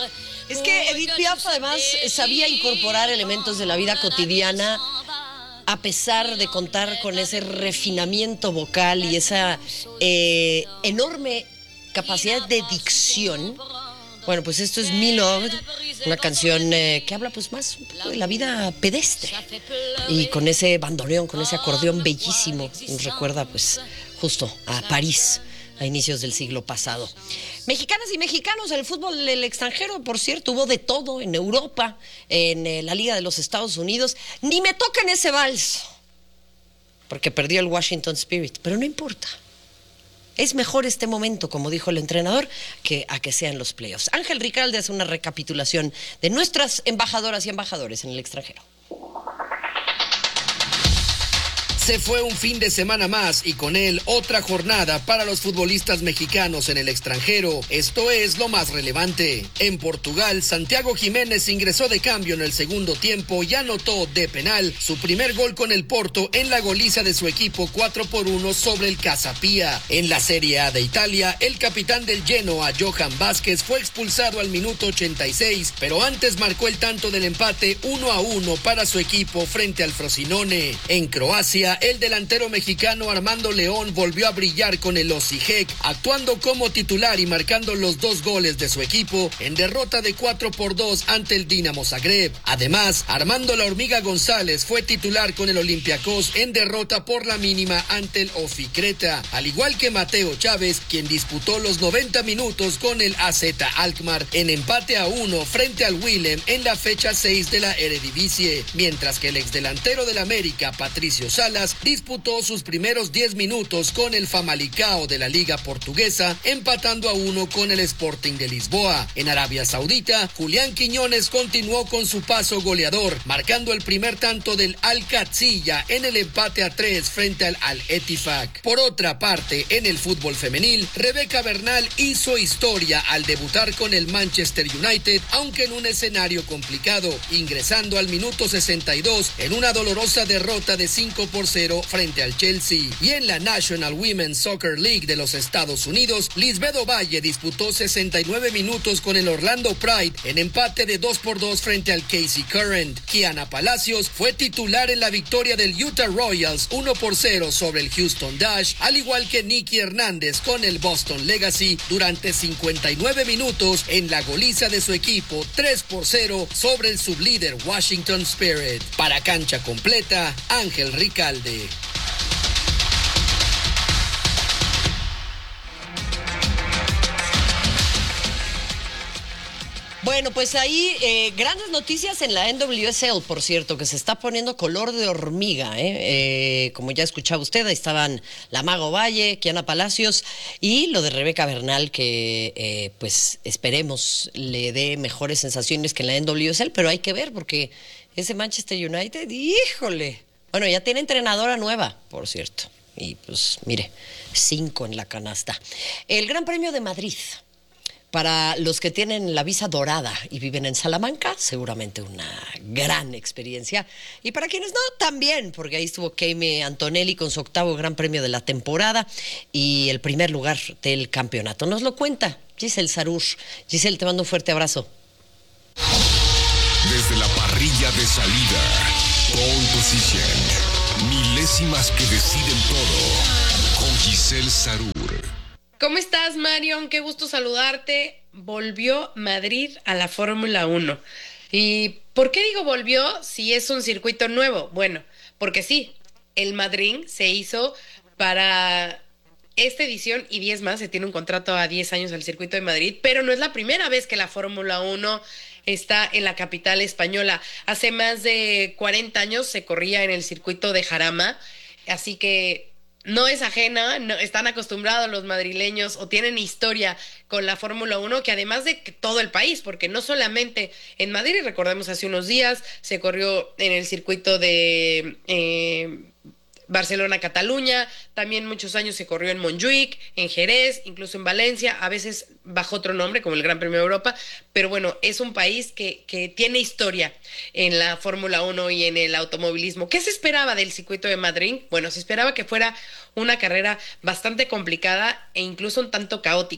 Es que Edith Piaf además sabía incorporar elementos de la vida cotidiana a pesar de contar con ese refinamiento vocal y esa enorme capacidad de dicción. Bueno, pues esto es Milord, una canción que habla pues más un poco de la vida pedestre y con ese bandoneón, con ese acordeón bellísimo, nos recuerda pues justo a París a inicios del siglo pasado. Mexicanas y mexicanos, el fútbol del extranjero, por cierto, hubo de todo en Europa, en la Liga de los Estados Unidos. Ni me toquen ese vals, porque perdió el Washington Spirit, pero no importa. Es mejor este momento, como dijo el entrenador, que a que sean los playoffs. Ángel Ricalde hace una recapitulación de nuestras embajadoras y embajadores en el extranjero. Se fue un fin de semana más y con él otra jornada para los futbolistas mexicanos en el extranjero. Esto es lo más relevante. En Portugal, Santiago Jiménez ingresó de cambio en el segundo tiempo y anotó de penal su primer gol con el Porto en la goliza de su equipo 4-1 sobre el Casa Pia. En la Serie A de Italia, el capitán del Genoa, Johan Vázquez, fue expulsado al minuto 86, pero antes marcó el tanto del empate 1-1 para su equipo frente al Frosinone. En Croacia, el delantero mexicano Armando León volvió a brillar con el Osijek, actuando como titular y marcando los 2 goles de su equipo en derrota de 4-2 ante el Dinamo Zagreb. Además, Armando La Hormiga González fue titular con el Olympiacos en derrota por la mínima ante el Ofi Creta, al igual que Mateo Chávez, quien disputó los 90 minutos con el AZ Alkmaar en empate a 1 frente al Willem en la fecha 6 de la Eredivisie, mientras que el exdelantero del América, Patricio Salas, disputó sus primeros 10 minutos con el Famalicão de la Liga Portuguesa, empatando a 1 con el Sporting de Lisboa. En Arabia Saudita, Julián Quiñones continuó con su paso goleador, marcando el primer tanto del Al-Qadsiya en el empate a 3 frente al Al-Ettifaq. Por otra parte, en el fútbol femenil, Rebeca Bernal hizo historia al debutar con el Manchester United, aunque en un escenario complicado, ingresando al minuto 62 en una dolorosa derrota de 5-0 frente al Chelsea. Y en la National Women's Soccer League de los Estados Unidos, Lisbeth Ovalle disputó 69 minutos con el Orlando Pride en empate de 2-2 frente al KC Current. Kiana Palacios fue titular en la victoria del Utah Royals 1-0 sobre el Houston Dash, al igual que Nikki Hernández con el Boston Legacy durante 59 minutos en la goliza de su equipo 3-0 sobre el sublíder Washington Spirit. Para Cancha Completa, Ángel Ricalde. Bueno, pues ahí grandes noticias en la NWSL, por cierto, que se está poniendo color de hormiga. Como ya escuchaba usted, ahí estaban la Mago Valle, Kiana Palacios y lo de Rebeca Bernal, que pues esperemos le dé mejores sensaciones que en la NWSL, pero hay que ver porque ese Manchester United, híjole. Bueno, ya tiene entrenadora nueva, por cierto. Y pues mire, 5 en la canasta. El Gran Premio de Madrid. Para los que tienen la visa dorada y viven en Salamanca, seguramente una gran experiencia. Y para quienes no, también, porque ahí estuvo Keime Antonelli con su 8º Gran Premio de la temporada y el primer lugar del campeonato. Nos lo cuenta Giselle Sarur. Giselle, te mando un fuerte abrazo. Desde la parrilla de salida, pole position, milésimas que deciden todo, con Giselle Sarur. ¿Cómo estás, Marion? Qué gusto saludarte. Volvió Madrid a la Fórmula 1. ¿Y por qué digo volvió si es un circuito nuevo? Bueno, porque sí, el Madrid se hizo para esta edición y 10 más. Se tiene un contrato a 10 años al circuito de Madrid, pero no es la primera vez que la Fórmula 1 está en la capital española. Hace más de 40 años se corría en el circuito de Jarama, así que no es ajena, no, están acostumbrados los madrileños o tienen historia con la Fórmula 1, que además de todo el país, porque no solamente en Madrid, recordemos hace unos días, se corrió en el circuito de Barcelona-Cataluña, también muchos años se corrió en Montjuic, en Jerez, incluso en Valencia, a veces bajo otro nombre como el Gran Premio de Europa, pero bueno, es un país que tiene historia en la Fórmula 1 y en el automovilismo. ¿Qué se esperaba del circuito de Madrid? Bueno, se esperaba que fuera una carrera bastante complicada e incluso un tanto caótica.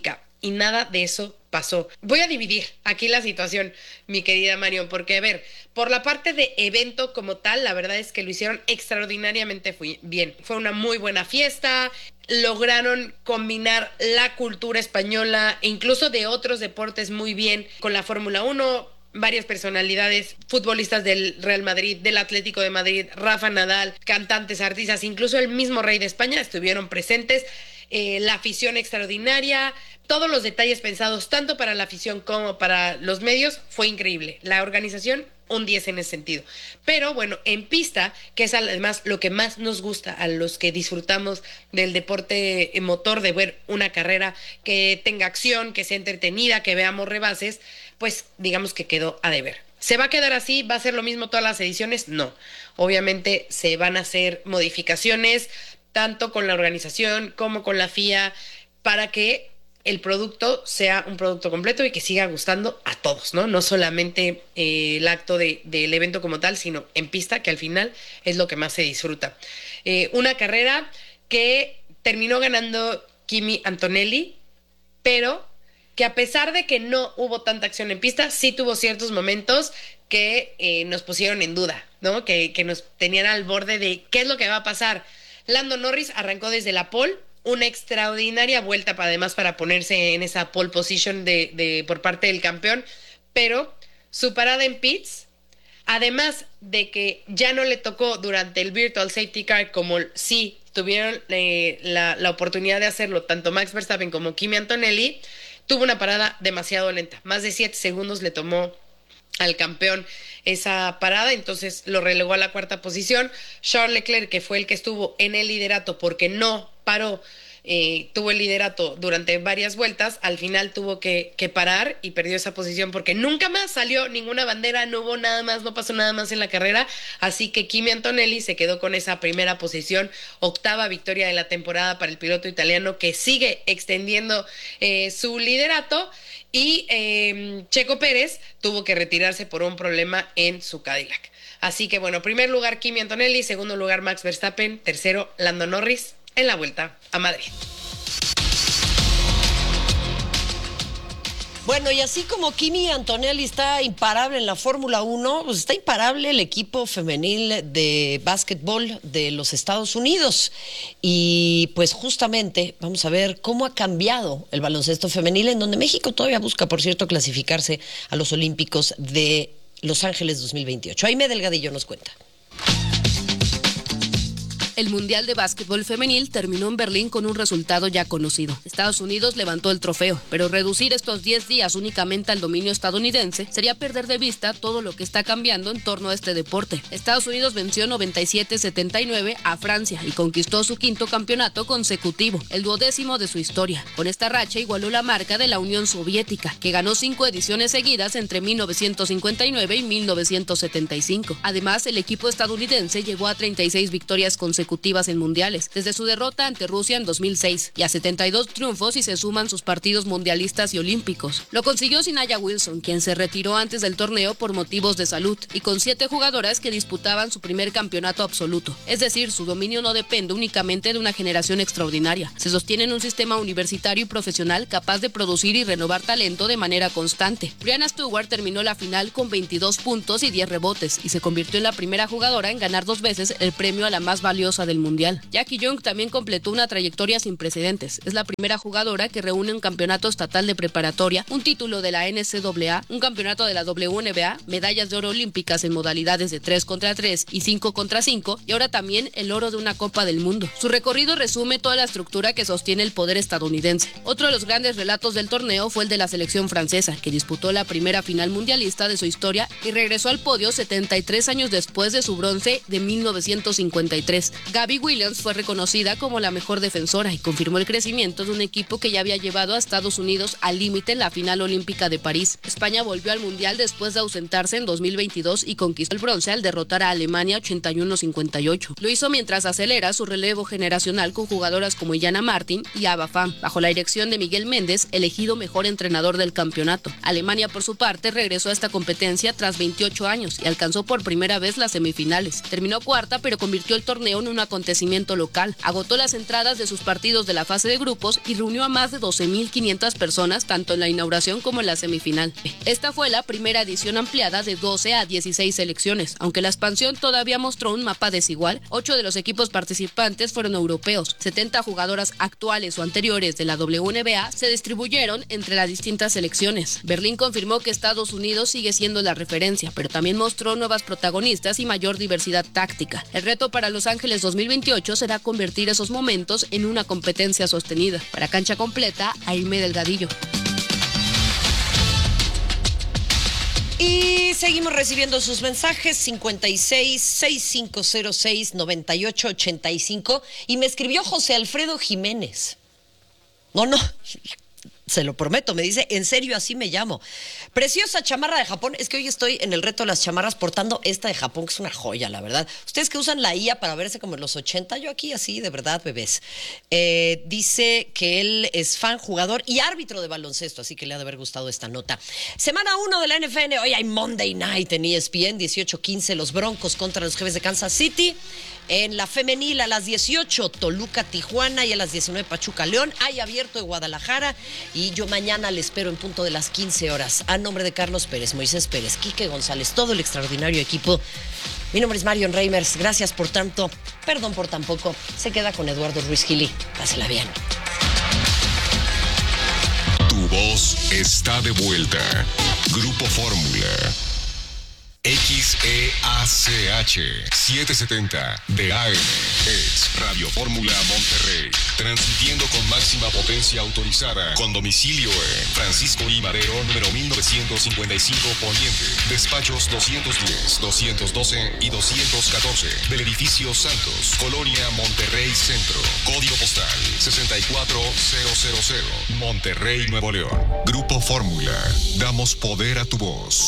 y nada de eso pasó. Voy a dividir aquí la situación, mi querida Marion, porque a ver, por la parte de evento como tal, la verdad es que lo hicieron extraordinariamente bien. Fue una muy buena fiesta, lograron combinar la cultura española e incluso de otros deportes muy bien con la Fórmula 1. Varias personalidades, futbolistas del Real Madrid, del Atlético de Madrid, Rafa Nadal, cantantes, artistas, incluso el mismo rey de España estuvieron presentes. La afición extraordinaria, todos los detalles pensados tanto para la afición como para los medios, fue increíble. La organización, un 10 en ese sentido. Pero bueno, en pista, que es además lo que más nos gusta a los que disfrutamos del deporte motor, de ver una carrera que tenga acción, que sea entretenida, que veamos rebases, pues digamos que quedó a deber. ¿Se va a quedar así? ¿Va a ser lo mismo todas las ediciones? No. Obviamente se van a hacer modificaciones, tanto con la organización como con la FIA, para que el producto sea un producto completo y que siga gustando a todos, ¿no? No solamente el acto del evento como tal, sino en pista, que al final es lo que más se disfruta. Una carrera que terminó ganando Kimi Antonelli, pero que a pesar de que no hubo tanta acción en pista, sí tuvo ciertos momentos que nos pusieron en duda, ¿no? Que nos tenían al borde de qué es lo que va a pasar. Lando Norris arrancó desde la pole, una extraordinaria vuelta para ponerse en esa pole position por parte del campeón, pero su parada en pits, además de que ya no le tocó durante el Virtual Safety Car como sí tuvieron la oportunidad de hacerlo tanto Max Verstappen como Kimi Antonelli, tuvo una parada demasiado lenta, más de 7 segundos le tomó al campeón esa parada, entonces lo relegó a la cuarta posición. Charles Leclerc, que fue el que estuvo en el liderato porque no paró, tuvo el liderato durante varias vueltas, al final tuvo que parar y perdió esa posición porque nunca más salió ninguna bandera, no hubo nada más, no pasó nada más en la carrera, así que Kimi Antonelli se quedó con esa primera posición, octava victoria de la temporada para el piloto italiano que sigue extendiendo su liderato. Y Checo Pérez tuvo que retirarse por un problema en su Cadillac. Así que bueno, primer lugar Kimi Antonelli, segundo lugar Max Verstappen, tercero Lando Norris en la vuelta a Madrid. Bueno, y así como Kimi Antonelli está imparable en la Fórmula 1, pues está imparable el equipo femenil de básquetbol de los Estados Unidos. Y pues justamente vamos a ver cómo ha cambiado el baloncesto femenil, en donde México todavía busca, por cierto, clasificarse a los Olímpicos de Los Ángeles 2028. Aimee Delgadillo nos cuenta. El Mundial de Básquetbol Femenil terminó en Berlín con un resultado ya conocido. Estados Unidos levantó el trofeo, pero reducir estos 10 días únicamente al dominio estadounidense sería perder de vista todo lo que está cambiando en torno a este deporte. Estados Unidos venció 97-79 a Francia y conquistó su quinto campeonato consecutivo, el 12º de su historia. Con esta racha igualó la marca de la Unión Soviética, que ganó 5 ediciones seguidas entre 1959 y 1975. Además, el equipo estadounidense llegó a 36 victorias consecutivas en mundiales, desde su derrota ante Rusia en 2006, y a 72 triunfos si se suman sus partidos mundialistas y olímpicos. Lo consiguió sin Aya Wilson, quien se retiró antes del torneo por motivos de salud, y con 7 jugadoras que disputaban su primer campeonato absoluto. Es decir, su dominio no depende únicamente de una generación extraordinaria. Se sostiene en un sistema universitario y profesional capaz de producir y renovar talento de manera constante. Breanna Stewart terminó la final con 22 puntos y 10 rebotes, y se convirtió en la primera jugadora en ganar 2 veces el premio a la más valiosa del mundial. Jackie Young también completó una trayectoria sin precedentes. Es la primera jugadora que reúne un campeonato estatal de preparatoria, un título de la NCAA, un campeonato de la WNBA, medallas de oro olímpicas en modalidades de 3 contra 3 y 5 contra 5, y ahora también el oro de una Copa del Mundo. Su recorrido resume toda la estructura que sostiene el poder estadounidense. Otro de los grandes relatos del torneo fue el de la selección francesa, que disputó la primera final mundialista de su historia y regresó al podio 73 años después de su bronce de 1953. Gabby Williams fue reconocida como la mejor defensora y confirmó el crecimiento de un equipo que ya había llevado a Estados Unidos al límite en la final olímpica de París. España volvió al mundial después de ausentarse en 2022 y conquistó el bronce al derrotar a Alemania 81-58. Lo hizo mientras acelera su relevo generacional con jugadoras como Iyana Martín y Ava Pham, bajo la dirección de Miguel Méndez, elegido mejor entrenador del campeonato. Alemania, por su parte, regresó a esta competencia tras 28 años y alcanzó por primera vez las semifinales. Terminó cuarta, pero convirtió el torneo en un acontecimiento local. Agotó las entradas de sus partidos de la fase de grupos y reunió a más de 12,500 personas, tanto en la inauguración como en la semifinal. Esta fue la primera edición ampliada de 12 a 16 selecciones. Aunque la expansión todavía mostró un mapa desigual, 8 de los equipos participantes fueron europeos. 70 jugadoras actuales o anteriores de la WNBA se distribuyeron entre las distintas selecciones. Berlín confirmó que Estados Unidos sigue siendo la referencia, pero también mostró nuevas protagonistas y mayor diversidad táctica. El reto para Los Ángeles 2028 será convertir esos momentos en una competencia sostenida. Para Cancha Completa, Aime Delgadillo. Y seguimos recibiendo sus mensajes 56-6506-9885 y me escribió José Alfredo Jiménez. No, se lo prometo, me dice, en serio, así me llamo. Preciosa chamarra de Japón. Es que hoy estoy en el reto de las chamarras portando esta de Japón, que es una joya, la verdad. Ustedes que usan la IA para verse como en los 80, yo aquí así, de verdad, bebés. Dice que él es fan, jugador y árbitro de baloncesto, así que le ha de haber gustado esta nota. Semana 1 de la NFL, hoy hay Monday Night en ESPN, 18:15, los Broncos contra los Jefes de Kansas City. En la femenil a las 18, Toluca, Tijuana, y a las 19, Pachuca, León. Hay abierto de Guadalajara y yo mañana le espero en punto de las 15 horas. A nombre de Carlos Pérez, Moisés Pérez, Quique González, todo el extraordinario equipo. Mi nombre es Marion Reimers. Gracias por tanto, perdón por tan poco. Se queda con Eduardo Ruiz Gili. Pásela bien. Tu voz está de vuelta. Grupo Fórmula. XEACH 770 de AM es Radio Fórmula Monterrey, transmitiendo con máxima potencia autorizada, con domicilio en Francisco I. Madero, número 1955 Poniente, despachos 210, 212 y 214 del edificio Santos, Colonia Monterrey Centro, código postal 64000, Monterrey, Nuevo León. Grupo Fórmula, damos poder a tu voz.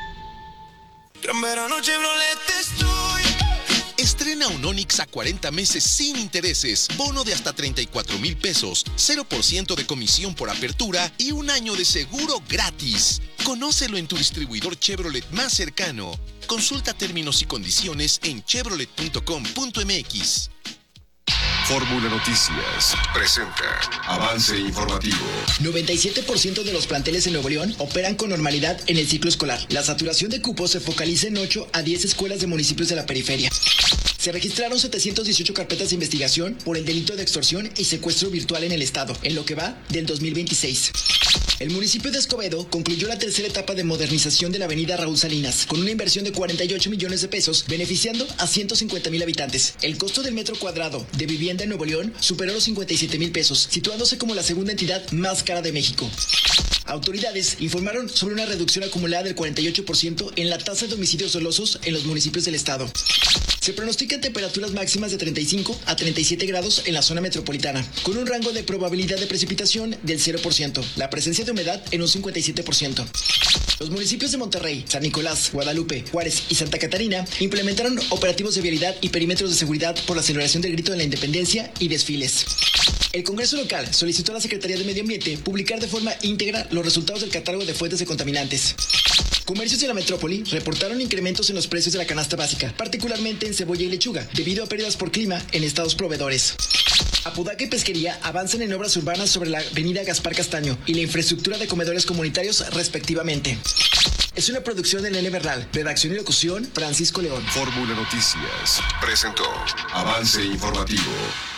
Gran verano Chevrolet estoy. Estrena un Onix a 40 meses sin intereses, bono de hasta 34,000 pesos, 0% de comisión por apertura y un año de seguro gratis. Conócelo en tu distribuidor Chevrolet más cercano. Consulta términos y condiciones en chevrolet.com.mx. Fórmula Noticias presenta avance informativo. 97% de los planteles en Nuevo León operan con normalidad en el ciclo escolar. La saturación de cupos se focaliza en 8 a 10 escuelas de municipios de la periferia. Se registraron 718 carpetas de investigación por el delito de extorsión y secuestro virtual en el estado, en lo que va del 2026. El municipio de Escobedo concluyó la tercera etapa de modernización de la avenida Raúl Salinas, con una inversión de 48 millones de pesos, beneficiando a 150,000 habitantes. El costo del metro cuadrado de vivienda en Nuevo León superó los 57,000 pesos, situándose como la segunda entidad más cara de México. Autoridades informaron sobre una reducción acumulada del 48% en la tasa de homicidios dolosos en los municipios del estado. Se pronostican temperaturas máximas de 35 a 37 grados en la zona metropolitana, con un rango de probabilidad de precipitación del 0%, la presencia de humedad en un 57%. Los municipios de Monterrey, San Nicolás, Guadalupe, Juárez y Santa Catarina implementaron operativos de vialidad y perímetros de seguridad por la celebración del Grito de la Independencia y desfiles. El Congreso local solicitó a la Secretaría de Medio Ambiente publicar de forma íntegra los resultados del catálogo de fuentes de contaminantes. Comercios de la metrópoli reportaron incrementos en los precios de la canasta básica, particularmente en cebolla y lechuga, debido a pérdidas por clima en estados proveedores. Apodaca y Pesquería avanzan en obras urbanas sobre la avenida Gaspar Castaño y la infraestructura de comedores comunitarios respectivamente. Es una producción de Nene Bernal, redacción y locución Francisco León. Fórmula Noticias presentó avance informativo.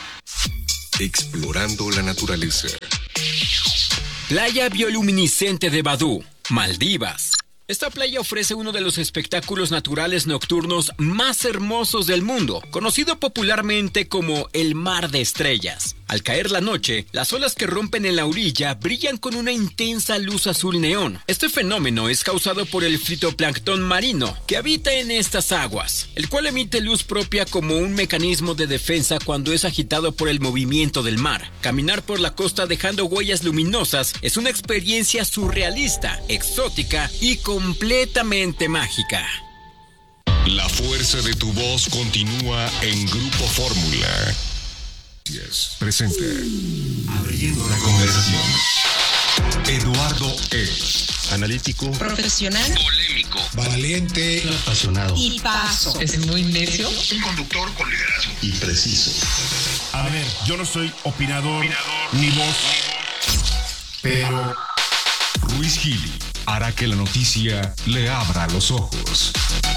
Explorando la naturaleza. Playa bioluminiscente de Badú, Maldivas. Esta playa ofrece uno de los espectáculos naturales nocturnos más hermosos del mundo, conocido popularmente como el Mar de Estrellas. Al caer la noche, las olas que rompen en la orilla brillan con una intensa luz azul neón. Este fenómeno es causado por el fitoplancton marino que habita en estas aguas, el cual emite luz propia como un mecanismo de defensa cuando es agitado por el movimiento del mar. Caminar por la costa dejando huellas luminosas es una experiencia surrealista, exótica y completamente mágica. La fuerza de tu voz continúa en Grupo Fórmula. Presenta Abriendo la conversación. Eduardo E. analítico, profesional, polémico, valiente, apasionado y paso. Es muy necio. Un conductor con liderazgo y preciso. A ver, yo no soy opinador. Ni voz. Pero Ruiz Gili hará que la noticia le abra los ojos.